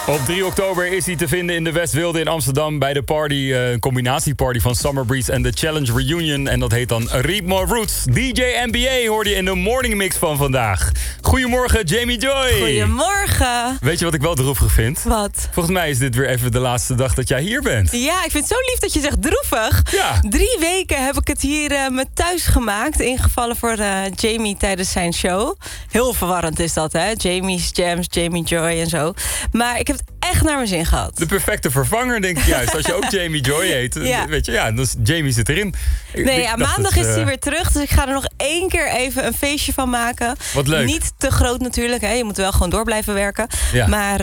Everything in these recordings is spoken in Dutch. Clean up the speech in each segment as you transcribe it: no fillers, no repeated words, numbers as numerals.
Op 3 oktober is hij te vinden in de Westwilde in Amsterdam... bij de party, een combinatieparty van Summer Breeze en de Challenge Reunion. En dat heet dan Ritmo Roots. DJ NBA hoorde je in de morning mix van vandaag. Goedemorgen, Jamie Joy. Goedemorgen. Weet je wat ik wel droevig vind? Wat? Volgens mij is dit weer even de laatste dag dat jij hier bent. Ja, ik vind het zo lief dat je zegt droevig. Ja. 3 weken heb ik het hier met thuis gemaakt. Ingevallen voor Jamie tijdens zijn show. Heel verwarrend is dat, hè? Jamie's Jams, Jamie Joy en zo. Maar ik heb het echt naar mijn zin gehad. De perfecte vervanger, denk ik juist. Als je ook Jamie Joy heet, Ja. weet je, ja, dan is Jamie zit erin. Maandag is hij weer terug. Dus ik ga er nog 1 keer even een feestje van maken. Wat leuk. Niet te groot natuurlijk, hè? Je moet wel gewoon door blijven werken. Ja. Maar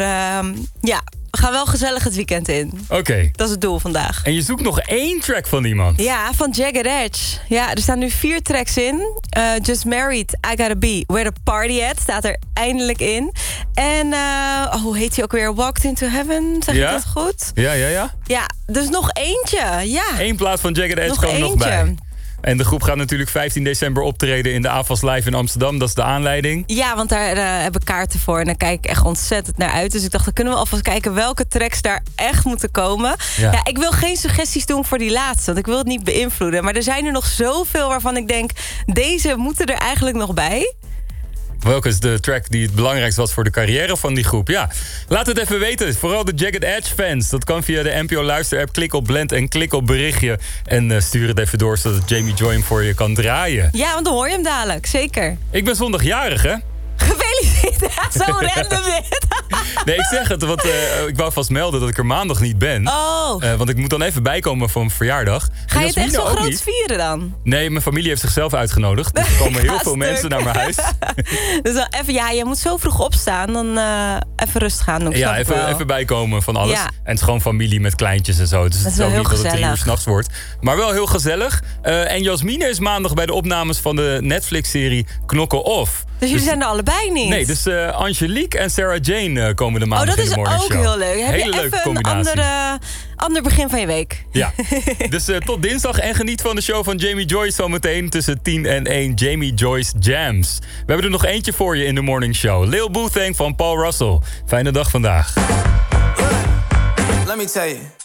we gaan wel gezellig het weekend in. Oké. Dat is het doel vandaag. En je zoekt nog 1 track van iemand. Ja, van Jagged Edge. Ja, er staan nu 4 tracks in. Just Married, I Gotta Be, Where the Party At staat er eindelijk in. En, hoe heet hij ook weer? Walked Into Heaven, zeg ik dat goed? Ja. Ja, dus nog eentje, ja. 1 plaat van Jagged Edge Nog kwam nog eentje. bij. En de groep gaat natuurlijk 15 december optreden in de AFAS Live in Amsterdam. Dat is de aanleiding. Ja, want daar heb ik kaarten voor en daar kijk ik echt ontzettend naar uit. Dus ik dacht, dan kunnen we alvast kijken welke tracks daar echt moeten komen. Ja. Ja, ik wil geen suggesties doen voor die laatste, want ik wil het niet beïnvloeden. Maar er zijn er nog zoveel waarvan ik denk, deze moeten er eigenlijk nog bij. Welke is de track die het belangrijkst was voor de carrière van die groep? Ja, laat het even weten. Vooral de Jagged Edge fans. Dat kan via de NPO Luister-app. Klik op Blend en klik op berichtje. En stuur het even door, zodat Jamie Joy hem voor je kan draaien. Ja, want dan hoor je hem dadelijk, zeker. Ik ben zondag jarig, hè? Gefeliciteerd, zo random dit. Nee, ik zeg het, want ik wou vast melden dat ik er maandag niet ben. Oh. Want ik moet dan even bijkomen voor mijn verjaardag. Ga je het echt zo groot niet. vieren dan? Nee, mijn familie heeft zichzelf uitgenood. Dus er komen heel veel mensen naar mijn huis. Dus dan even, je moet zo vroeg opstaan. Dan even rustig gaan doen. Ja, even bijkomen van alles. Ja. En het is gewoon familie met kleintjes en zo. Dus het is wel ook heel niet dat het 3 uur gezellig. 's nachts wordt. Maar wel heel gezellig. En Jasmine is maandag bij de opnames van de Netflix-serie Knokken Off. Dus jullie zijn er allebei niet? Nee, dus Angelique en Sarah Jane komen de maandag dat in de is morning ook show. heel leuk. Heb Hele je leuke even combinatie. een ander begin van je week? Ja, dus tot dinsdag en geniet van de show van Jamie Joyce zometeen tussen 10 en 1. Jamie Joyce Jams. We hebben er nog eentje voor je in de morning show. Lil Boo Thang van Paul Russell. Fijne dag vandaag. Let me tell you.